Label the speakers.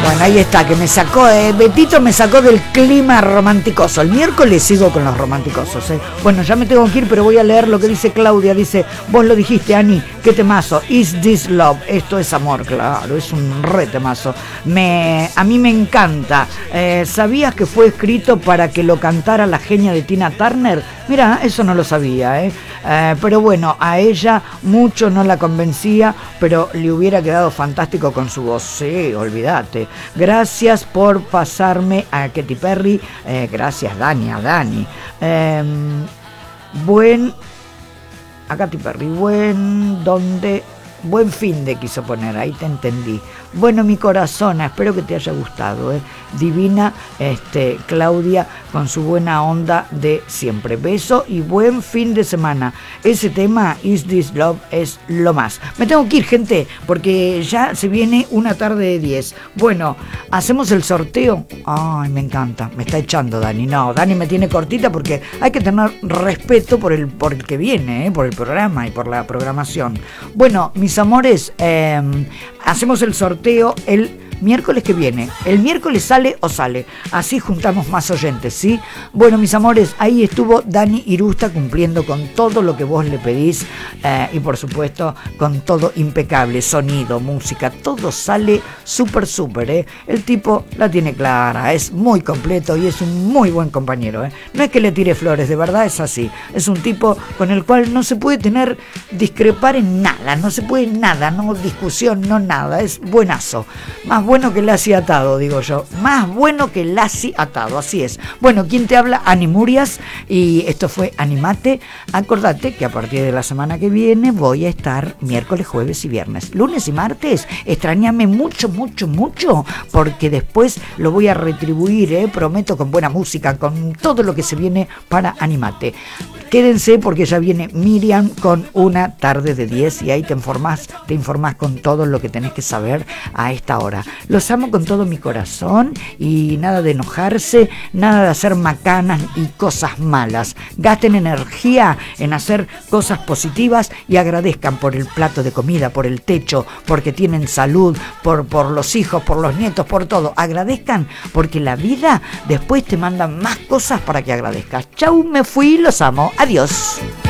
Speaker 1: Bueno, ahí está, que me sacó, Betito me sacó del clima romanticoso. El miércoles sigo con los romanticosos. Bueno, ya me tengo que ir, pero voy a leer lo que dice Claudia. Dice, vos lo dijiste, Ani, qué temazo. Is this love? Esto es amor, claro, es un re temazo. A mí me encanta. ¿Sabías que fue escrito para que lo cantara la genia de Tina Turner? Mira, eso no lo sabía, pero bueno, a ella mucho no la convencía, pero le hubiera quedado fantástico con su voz. Sí, olvídate. Gracias por pasarme a Katy Perry. Gracias, Dani, a Dani. A Katy Perry, buen fin de quiso poner, ahí te entendí. Bueno, mi corazón, espero que te haya gustado, divina, Claudia, con su buena onda de siempre. Beso y buen fin de semana. Ese tema, Is This Love, es lo más. Me tengo que ir, gente, porque ya se viene una tarde de 10. Bueno, ¿hacemos el sorteo? Ay, me encanta, me está echando Dani. No, Dani me tiene cortita porque hay que tener respeto por el que viene, por el programa y por la programación. Bueno, mis amores, hacemos el sorteo el miércoles que viene. El miércoles sale o sale. Así juntamos más oyentes, ¿sí? Bueno, mis amores, ahí estuvo Dani Irusta cumpliendo con todo lo que vos le pedís y por supuesto con todo impecable. Sonido, música, todo sale súper, El tipo la tiene clara, es muy completo y es un muy buen compañero, No es que le tire flores, de verdad es así. Es un tipo con el cual no se puede discrepar en nada, no se puede nada, no discusión, no nada. Es buenazo. Más bueno que Lassi atado, digo yo. Más bueno que Lassi atado, así es. Bueno, ¿quién te habla? Ani Murias. Y esto fue Animate. Acordate que a partir de la semana que viene voy a estar miércoles, jueves y viernes. Lunes y martes, extrañame mucho, porque después lo voy a retribuir, prometo, con buena música, con todo lo que se viene para Animate. Quédense porque ya viene Miriam con una tarde de 10 y ahí te informás con todo lo que tenés que saber a esta hora. Los amo con todo mi corazón y nada de enojarse, nada de hacer macanas y cosas malas. Gasten energía en hacer cosas positivas y agradezcan por el plato de comida, por el techo, porque tienen salud, por los hijos, por los nietos, por todo. Agradezcan porque la vida después te manda más cosas para que agradezcas. Chau, me fui, los amo. Adiós.